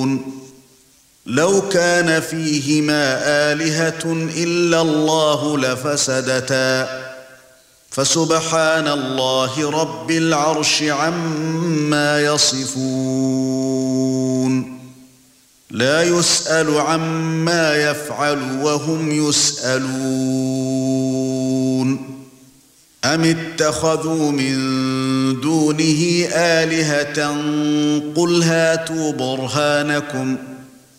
لو كان فيهما آلهة إلا الله لفسدتا فسبحان الله رب العرش عما يصفون لا يسأل عما يفعل وهم يسألون أم اتخذوا من دونه آلهة قل هاتوا برهانكم